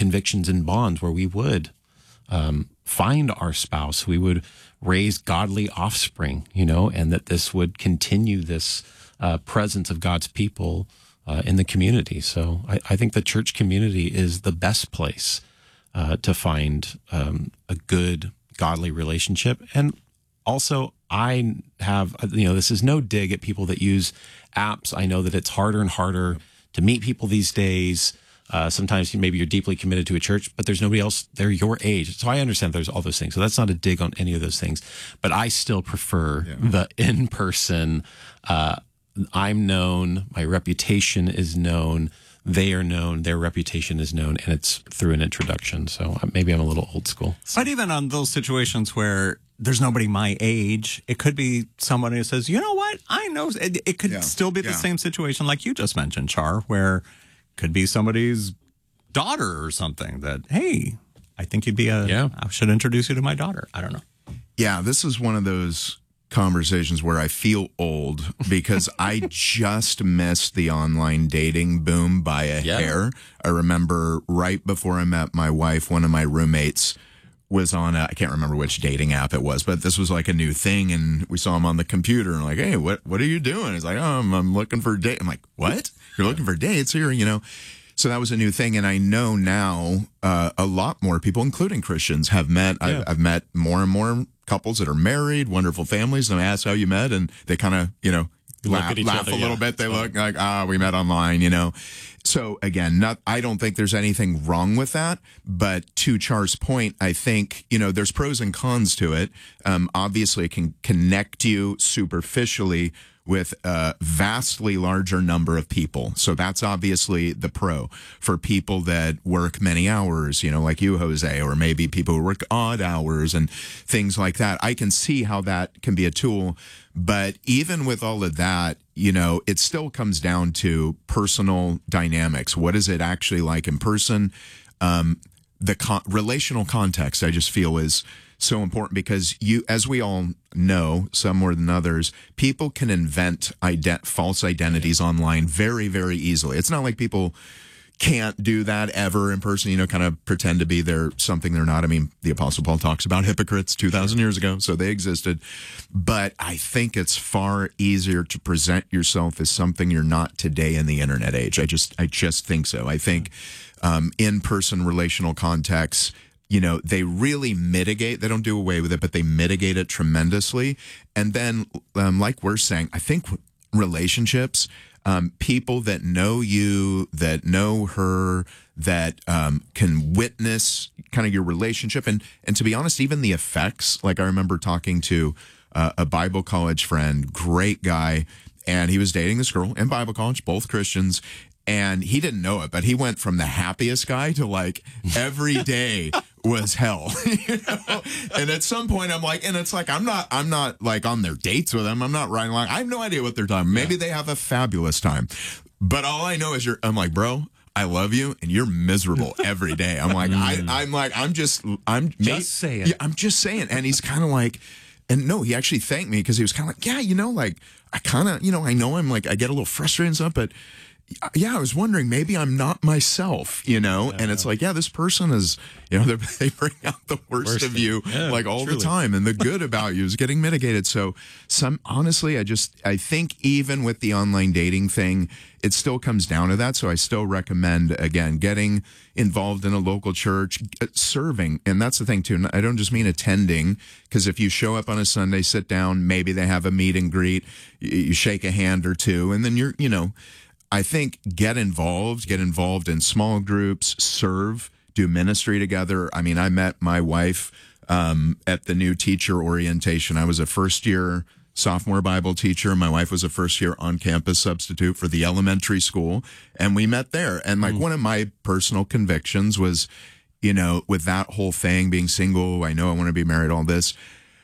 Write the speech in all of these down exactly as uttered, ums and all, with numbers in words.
convictions and bonds where we would um, find our spouse, we would raise godly offspring, you know, and that this would continue this uh, presence of God's people uh, in the community. So I, I think the church community is the best place uh, to find um, a good, godly relationship. And also, I have, you know, this is no dig at people that use apps. I know that it's harder and harder to meet people these days. Uh, sometimes maybe you're deeply committed to a church, but there's nobody else there your age. So I understand there's all those things. So that's not a dig on any of those things. But I still prefer yeah. the in-person. Uh, I'm known. My reputation is known. They are known. Their reputation is known. And it's through an introduction. So maybe I'm a little old school. But even on those situations where there's nobody my age, it could be somebody who says, you know what? I know. It, it could yeah. still be the yeah. same situation like you just mentioned, Char, where could be somebody's daughter or something that, hey, I think you'd be a, yeah. I should introduce you to my daughter. I don't know. Yeah, this is one of those conversations where I feel old because I just missed the online dating boom by a yeah. hair. I remember right before I met my wife, one of my roommates was on a, I can't remember which dating app it was, but this was like a new thing, and we saw him on the computer and like, hey, what what are you doing? He's like, oh, I'm, I'm looking for a date. I'm like, what? You're looking for dates here, you know? So that was a new thing, and I know now uh, a lot more people, including Christians, have met. Yeah. I've, I've met more and more couples that are married, wonderful families, and I ask how you met, and they kind of, you know, laugh, laugh other, a little yeah. bit. They oh. look like, ah, we met online, you know? So again, not, I don't think there's anything wrong with that, but to Char's point, I think, you know, there's pros and cons to it. Um, obviously it can connect you superficially with a vastly larger number of people. So that's obviously the pro for people that work many hours, you know, like you, Jose, or maybe people who work odd hours and things like that. I can see how that can be a tool. But even with all of that, you know, it still comes down to personal dynamics. What is it actually like in person? Um, the con relational context, I just feel, is so important because you, as we all know, some more than others, people can invent ident false identities yeah. online very, very easily. It's not like people can't do that ever in person, you know, kind of pretend to be they're something they're not. I mean, the Apostle Paul talks about hypocrites two thousand years ago, so they existed. But I think it's far easier to present yourself as something you're not today in the internet age. I just, I just think so. I think um, in-person relational contexts, you know, they really mitigate. They don't do away with it, but they mitigate it tremendously. And then, um, like we're saying, I think relationships, um, people that know you, that know her, that um, can witness kind of your relationship. And, and to be honest, even the effects, like I remember talking to uh, a Bible college friend, great guy, and he was dating this girl in Bible college, both Christians. And he didn't know it, but he went from the happiest guy to like every day was hell. You know? And at some point I'm like, and it's like, I'm not, I'm not like on their dates with them. I'm not riding along. I have no idea what they're talking. Maybe yeah. they have a fabulous time. But all I know is you're, I'm like, bro, I love you, and you're miserable every day. I'm like, I, I'm like, I'm just, I'm just saying. Yeah, I'm just saying. And he's kind of like, and no, he actually thanked me because he was kind of like, yeah, you know, like I kind of, you know, I know I'm like, I get a little frustrated and stuff, but yeah, I was wondering, maybe I'm not myself, you know? Yeah, and it's yeah. like, yeah, this person is, you know, they bring out the worst, worst of you, yeah, like all truly. the time. And the good about you is getting mitigated. So some, honestly, I just, I think even with the online dating thing, it still comes down to that. So I still recommend, again, getting involved in a local church, serving. And that's the thing too. I don't just mean attending, because if you show up on a Sunday, sit down, maybe they have a meet and greet, you shake a hand or two, and then you're, you know, I think get involved, get involved in small groups, serve, do ministry together. I mean, I met my wife um, at the new teacher orientation. I was a first year sophomore Bible teacher. My wife was a first year on campus substitute for the elementary school. And we met there. And like mm. one of my personal convictions was, you know, with that whole thing, being single, I know I want to be married, all this.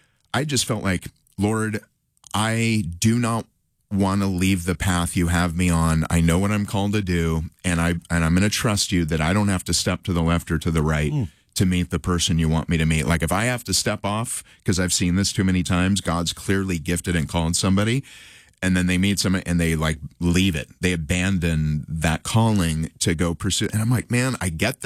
I just felt like, Lord, I do not want to leave the path you have me on. I know what I'm called to do, and I and I'm going to trust you that I don't have to step to the left or to the right mm. to meet the person you want me to meet. Like if I have to step off, because I've seen this too many times, God's clearly gifted and called somebody, and then they meet someone and they like leave it. They abandon that calling to go pursue. And I'm like, man, I get